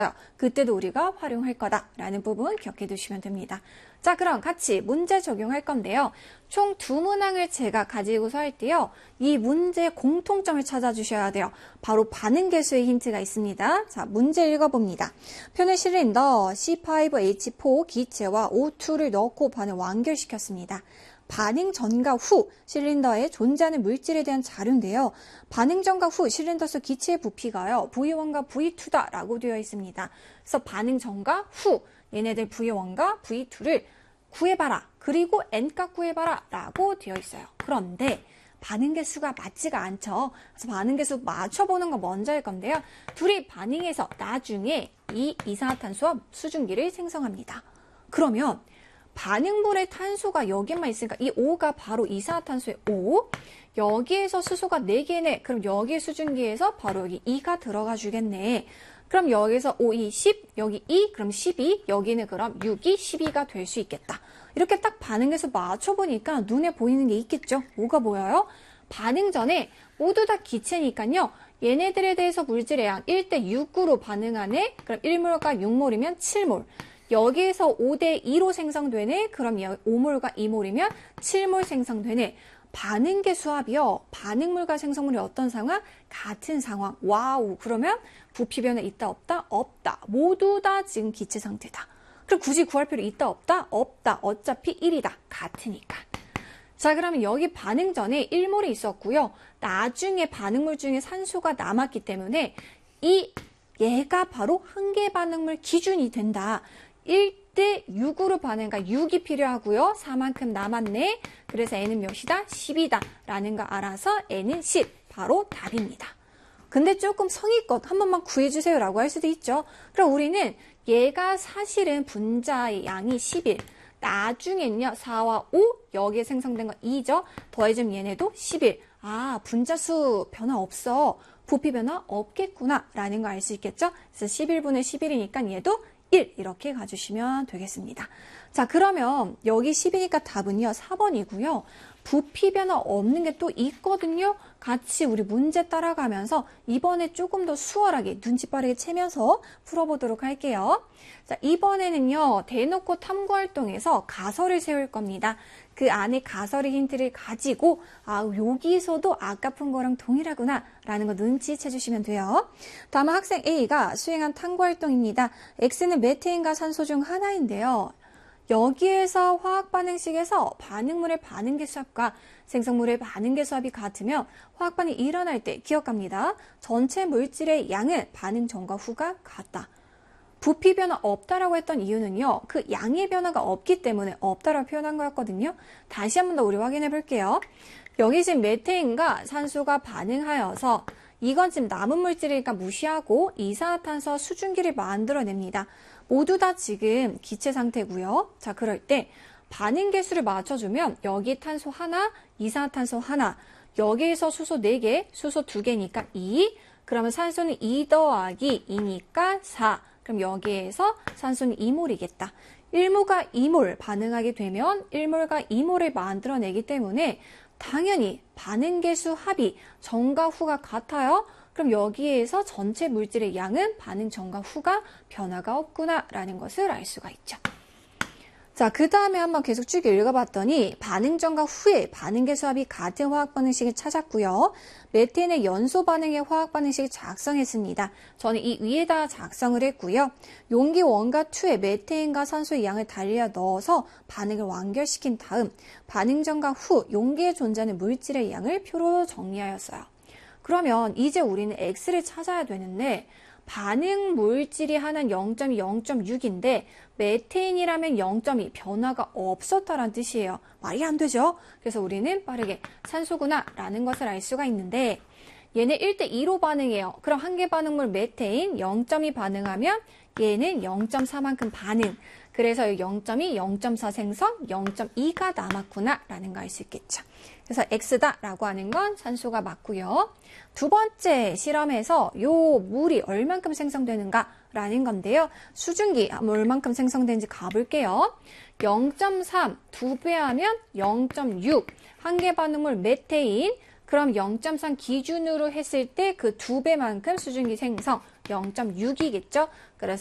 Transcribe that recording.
그때도 우리가 활용할 거다라는 부분 기억해 두시면 됩니다. 자, 그럼 같이 문제 적용할 건데요. 총 두 문항을 제가 가지고서 할 때요. 이 문제의 공통점을 찾아주셔야 돼요. 바로 반응계수의 힌트가 있습니다. 자, 문제 읽어봅니다. 표는 실린더 C5H4 기체와 O2를 넣고 반을 완결시켰습니다. 반응 전과 후 실린더에 존재하는 물질에 대한 자료인데요. 반응 전과 후 실린더 속 기체의 부피가요. V1과 V2다라고 되어 있습니다. 그래서 반응 전과 후 얘네들 V1과 V2를 구해봐라. 그리고 N값 구해봐라 라고 되어 있어요. 그런데 반응계수가 맞지가 않죠. 그래서 반응계수 맞춰보는 거 먼저 할 건데요. 둘이 반응해서 나중에 이 이산화탄소와 수증기를 생성합니다. 그러면 반응물의 탄소가 여기만 있으니까 이 O가 바로 이산화탄소의 O, 여기에서 수소가 4개네. 그럼 여기 수증기에서 바로 여기 2가 들어가 주겠네. 그럼 여기서 5, 2, 10, 여기 2, 그럼 12, 여기는 그럼 6이 12가 될 수 있겠다. 이렇게 딱 반응해서 맞춰보니까 눈에 보이는 게 있겠죠? 뭐가 보여요? 반응 전에 모두 다 기체니까요. 얘네들에 대해서 물질의 양 1대 6으로 반응하네. 그럼 1몰과 6몰이면 7몰. 여기에서 5대 2로 생성되네. 그럼 5몰과 2몰이면 7몰 생성되네. 반응계 수합이요. 반응물과 생성물이 어떤 상황? 같은 상황. 와우. 그러면 부피 변화 있다 없다? 없다. 모두 다 지금 기체 상태다. 그럼 굳이 구할 필요 있다 없다? 없다. 어차피 1이다. 같으니까. 자, 그러면 여기 반응 전에 1몰이 있었고요. 나중에 반응물 중에 산소가 남았기 때문에 얘가 바로 한계 반응물 기준이 된다. 1대 6으로 반응가 6이 필요하고요. 4만큼 남았네. 그래서 N은 몇이다? 10이다. 라는 거 알아서 N은 10. 바로 답입니다. 근데 조금 성의껏 한 번만 구해주세요 라고 할 수도 있죠. 그럼 우리는 얘가 사실은 분자의 양이 11. 나중엔요. 4와 5 여기에 생성된 건 2죠. 더해주면 얘네도 11. 아, 분자수 변화 없어. 부피 변화 없겠구나 라는 거 알 수 있겠죠. 그래서 11분의 11이니까 얘도 1 이렇게 가주시면 되겠습니다. 자, 그러면 여기 10이니까 답은요. 4번이고요. 부피 변화 없는 게 또 있거든요. 같이 우리 문제 따라가면서 이번에 조금 더 수월하게 눈치 빠르게 채면서 풀어보도록 할게요. 자, 이번에는요. 대놓고 탐구활동에서 가설을 세울 겁니다. 그 안에 가설의 힌트를 가지고 여기서도 아까 푼 거랑 동일하구나 라는 거 눈치채 주시면 돼요. 다음 학생 A가 수행한 탐구활동입니다. X는 메테인과 산소 중 하나인데요. 여기에서 화학반응식에서 반응물의 반응계수합과 생성물의 반응계수합이 같으면 화학반응이 일어날 때 기억합니다. 전체 물질의 양은 반응 전과 후가 같다. 부피 변화 없다라고 했던 이유는요. 그 양의 변화가 없기 때문에 없다라고 표현한 거였거든요. 다시 한 번 더 우리 확인해 볼게요. 여기 지금 메테인과 산소가 반응하여서 이건 지금 남은 물질이니까 무시하고 이산화탄소 수증기를 만들어냅니다. 모두 다 지금 기체 상태고요. 자, 그럴 때 반응 계수를 맞춰주면 여기 탄소 하나, 이산화탄소 하나, 여기에서 수소 4개, 수소 2개니까 2, 그러면 산소는 2 더하기 2니까 4. 그럼 여기에서 산소는 2몰이겠다. 1몰과 2몰 반응하게 되면 1몰과 2몰을 만들어내기 때문에 당연히 반응계수 합이 전과 후가 같아요. 그럼 여기에서 전체 물질의 양은 반응 전과 후가 변화가 없구나 라는 것을 알 수가 있죠. 자, 그 다음에 한번 계속 쭉 읽어봤더니 반응 전과 후에 반응계수합이 같은 화학반응식을 찾았고요. 메테인의 연소 반응의 화학반응식을 작성했습니다. 저는 이 위에다 작성을 했고요. 용기 1과 2에 메테인과 산소의 양을 달리어 넣어서 반응을 완결시킨 다음 반응 전과 후 용기에 존재하는 물질의 양을 표로 정리하였어요. 그러면 이제 우리는 X를 찾아야 되는데 반응 물질이 하나는 0.2, 0.6인데 메테인이라면 0.2 변화가 없었다라는 뜻이에요. 말이 안 되죠? 그래서 우리는 빠르게 산소구나 라는 것을 알 수가 있는데 얘는 1대 2로 반응해요. 그럼 한계 반응물 메테인 0.2 반응하면 얘는 0.4만큼 반응. 그래서 0.2, 0.4 생성, 0.2가 남았구나 라는 거 알 수 있겠죠. 그래서 X다라고 하는 건 산소가 맞고요. 두 번째 실험에서 요 물이 얼만큼 생성되는가라는 건데요. 수증기 얼만큼 생성되는지 가볼게요. 0.3 2배 하면 0.6 한계 반응물 메테인 그럼 0.3 기준으로 했을 때 그 2배만큼 수증기 생성 0.6이겠죠? 그래서